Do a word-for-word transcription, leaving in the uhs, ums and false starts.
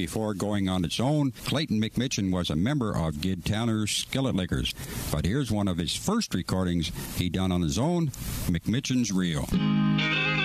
before going on its own, Clayton McMitchin was a member of Gid Tanner's Skillet Lickers. But here's one of his first recordings he done on his own, McMitchin's Reel.